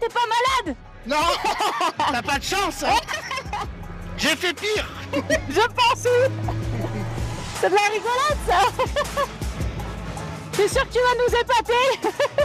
t'es pas malade? Non. T'as pas de chance, hein. J'ai fait pire. Je pense, oui. C'est de la rigolade, ça. T'es sûr que tu vas nous épater?